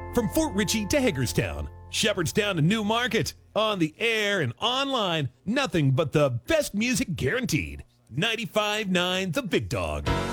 From Fort Ritchie to Hagerstown, Shepherdstown to Newmarket, on the air and online, nothing but the best music guaranteed. 95.9 The Big Dog.